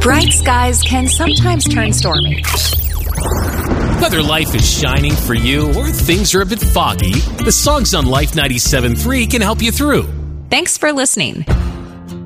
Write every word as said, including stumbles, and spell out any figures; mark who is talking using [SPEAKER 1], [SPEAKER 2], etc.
[SPEAKER 1] Bright skies can sometimes turn stormy.
[SPEAKER 2] Whether life is shining for you or things are a bit foggy, the Songs on Life ninety-seven point three can help you through.
[SPEAKER 1] Thanks for listening.